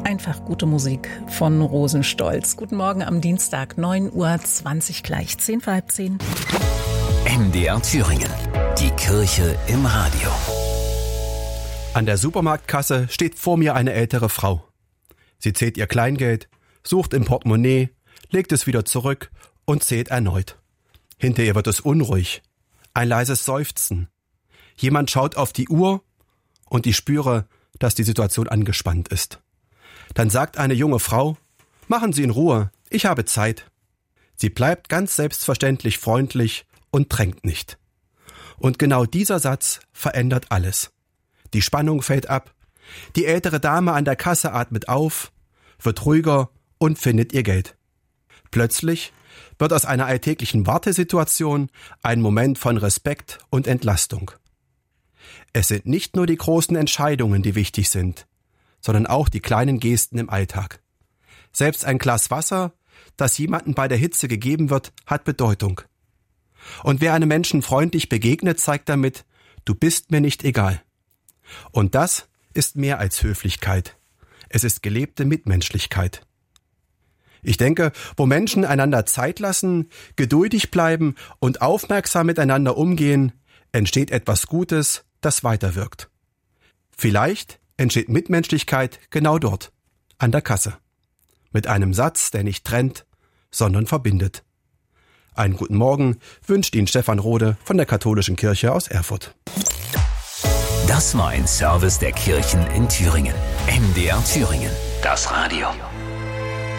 Einfach gute Musik von Rosenstolz. Guten Morgen am Dienstag, 9:20 Uhr gleich, 10 vor halb 10. MDR Thüringen, die Kirche im Radio. An der Supermarktkasse steht vor mir eine ältere Frau. Sie zählt ihr Kleingeld, sucht im Portemonnaie, legt es wieder zurück und zählt erneut. Hinter ihr wird es unruhig. Ein leises Seufzen. Jemand schaut auf die Uhr und ich spüre, dass die Situation angespannt ist. Dann sagt eine junge Frau: Machen Sie in Ruhe, ich habe Zeit. Sie bleibt ganz selbstverständlich freundlich und drängt nicht. Und genau dieser Satz verändert alles. Die Spannung fällt ab, die ältere Dame an der Kasse atmet auf, wird ruhiger und findet ihr Geld. Plötzlich wird aus einer alltäglichen Wartesituation ein Moment von Respekt und Entlastung. Es sind nicht nur die großen Entscheidungen, die wichtig sind, sondern auch die kleinen Gesten im Alltag. Selbst ein Glas Wasser, das jemandem bei der Hitze gegeben wird, hat Bedeutung. Und wer einem Menschen freundlich begegnet, zeigt damit: Du bist mir nicht egal. Und das ist mehr als Höflichkeit. Es ist gelebte Mitmenschlichkeit. Ich denke, wo Menschen einander Zeit lassen, geduldig bleiben und aufmerksam miteinander umgehen, entsteht etwas Gutes, das weiterwirkt. Vielleicht entsteht Mitmenschlichkeit genau dort, an der Kasse. Mit einem Satz, der nicht trennt, sondern verbindet. Einen guten Morgen wünscht Ihnen Stefan Rode von der Katholischen Kirche aus Erfurt. Das war ein Service der Kirchen in Thüringen. MDR Thüringen, das Radio.